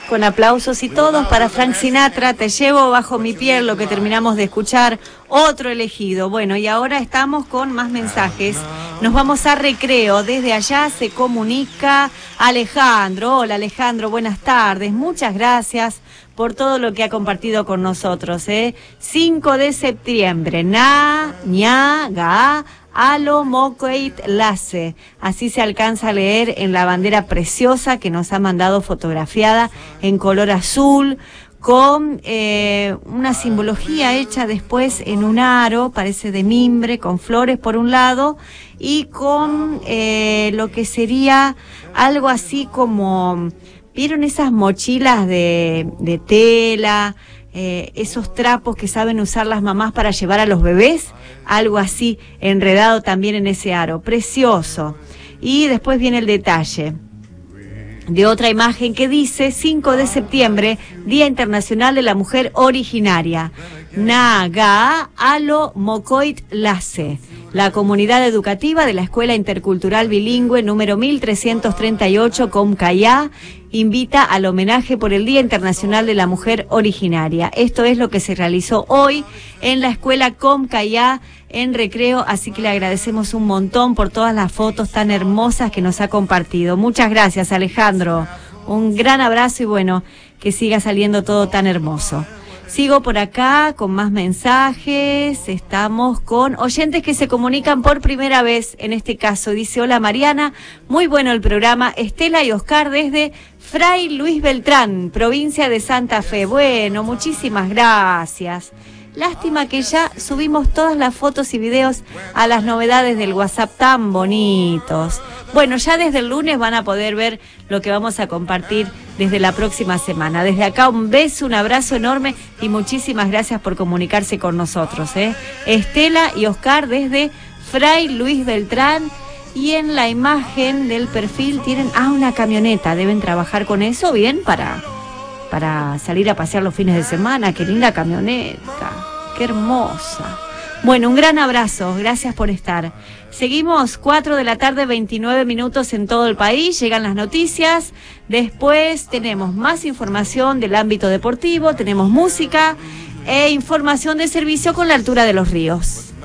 con aplausos y todos para Frank Sinatra, Te llevo bajo mi piel, lo que terminamos de escuchar, otro elegido. Bueno, y ahora estamos con más mensajes. Nos vamos a Recreo, desde allá se comunica Alejandro. Hola Alejandro, buenas tardes, muchas gracias por todo lo que ha compartido con nosotros. 5 de septiembre, na, ña, ga, alo, mocoit, lace. Así se alcanza a leer en la bandera preciosa que nos ha mandado fotografiada en color azul, con una simbología hecha después en un aro, parece de mimbre, con flores por un lado, y con lo que sería algo así como, ¿vieron esas mochilas de tela? Esos trapos que saben usar las mamás para llevar a los bebés, algo así enredado también en ese aro, precioso. Y después viene el detalle de otra imagen que dice 5 de septiembre, Día Internacional de la Mujer Originaria. Naga alo mocoit lace. La comunidad educativa de la Escuela Intercultural Bilingüe número 1338 Comcayá invita al homenaje por el Día Internacional de la Mujer Originaria. Esto es lo que se realizó hoy en la Escuela Comcayá en Recreo, así que le agradecemos un montón por todas las fotos tan hermosas que nos ha compartido. Muchas gracias, Alejandro. Un gran abrazo y bueno, que siga saliendo todo tan hermoso. Sigo por acá con más mensajes. Estamos con oyentes que se comunican por primera vez en este caso. Dice, hola Mariana, muy bueno el programa. Estela y Oscar desde Fray Luis Beltrán, provincia de Santa Fe. Bueno, muchísimas gracias. Lástima que ya subimos todas las fotos y videos a las novedades del WhatsApp tan bonitos. Bueno, ya desde el lunes van a poder ver lo que vamos a compartir desde la próxima semana. Desde acá un beso, un abrazo enorme y muchísimas gracias por comunicarse con nosotros. Estela y Oscar desde Fray Luis Beltrán. Y en la imagen del perfil tienen una camioneta. Deben trabajar con eso bien para salir a pasear los fines de semana. Qué linda camioneta, qué hermosa. Bueno, un gran abrazo, gracias por estar. Seguimos 4 de la tarde, 29 minutos en todo el país, llegan las noticias, después tenemos más información del ámbito deportivo, tenemos música e información de servicio con la altura de los ríos.